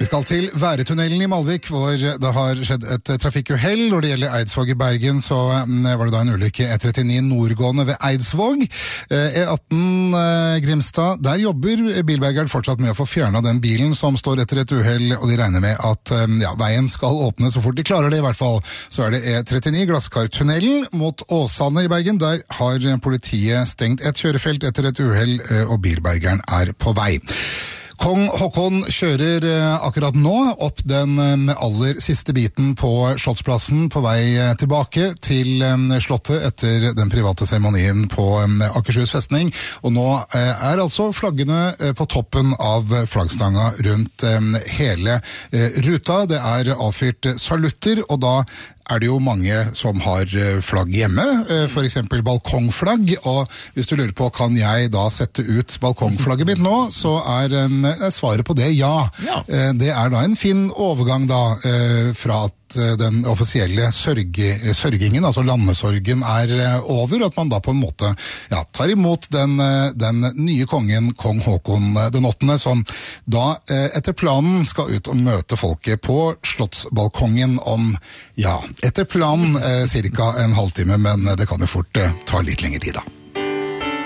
skal til Væretunnelen i Malvik, hvor det har skjedd et trafikkuhell. Når det gjelder Eidsvåg i Bergen, så var det da en ulykke E39 nordgående ved Eidsvåg. E18 Grimstad, der jobber bilbergeren fortsatt med å få fjernet den bilen som står etter et uhell, og de regner med at veien skal åpne så fort de klarer det i hvert fall. Så er det E39 Glasskartunnelen mot Åsane i Bergen. Der har politiet stengt et kjørefelt etter et uhell, og bilbergeren er på vei. Kong Håkon kjører akkurat nå opp den aller siste biten på Slottsplassen på vei tilbake til Slottet etter den private seremonien på Akershus festning. Og nå er altså flaggene på toppen av flaggstanga rundt hele ruta. Det er avfyrt salutter, og da er det jo mange som har flagg hjemme, for eksempel balkongflagg, og hvis du lurer på, kan jeg da sette ut balkongflagget mitt nå, så er svaret på det ja. Det er da en fin overgang da, fra at den offisielle sørgingen, altså landesorgen, er over, at man da på en måte tar imot den nye kongen, kong Håkon den 8., som da etter planen skal ut og møte folket på Slottsbalkongen om, etter planen cirka en halvtime, men det kan jo fort ta litt lengre tid da.